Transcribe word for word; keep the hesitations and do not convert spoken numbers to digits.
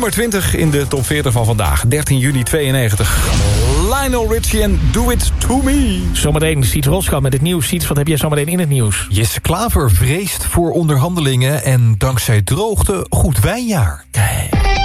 Nummer twintig in de top veertig van vandaag. dertien juli tweeënnegentig. Lionel Richie en Do It To Me. Zometeen Siets Roskam met het nieuws. Siets, wat heb jij zometeen in het nieuws? Jesse Klaver vreest voor onderhandelingen en dankzij droogte goed wijnjaar. Kijk.